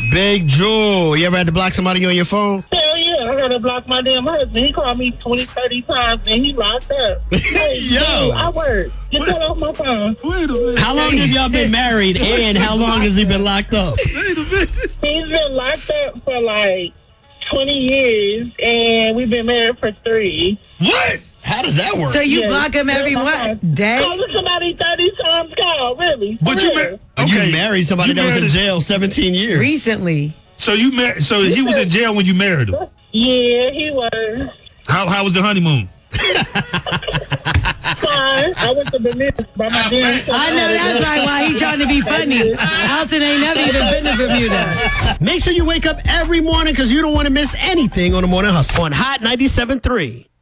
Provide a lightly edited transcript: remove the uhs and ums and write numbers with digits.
Big Jewel. You ever had to block somebody on your phone? Hell yeah, I had to block my damn husband. He called me 20, 30 times and he locked up. Hey, Yo. dude, I work. Get that off my phone. Wait a minute. How long have y'all been married and how long has he been locked up? Wait a minute. He's been locked up for like 20 years and we've been married for 3. What? How does that work? So you Yeah. block him every what? Day? Calling somebody 30 times, call, really. For But you real. You married somebody that was in jail 17 years. Recently. So you married? So he was in jail when you married him. Yeah, he was. How was the honeymoon? Fine. I went to Bermuda by my damn self. I know that's right. Why he trying to be funny? Alton ain't never even been to Bermuda. Make sure you wake up every morning because you don't want to miss anything on the Morning Hustle. On Hot 97.3.